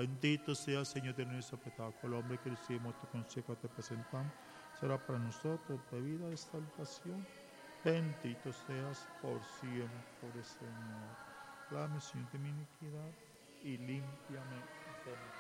Bendito sea, Señor, de nuestro pecado. El hombre que recibimos tu consejo te presentamos. Será para nosotros de vida y salvación. Bendito seas por siempre, Señor. Lávame, Señor, de mi iniquidad y límpiame de mi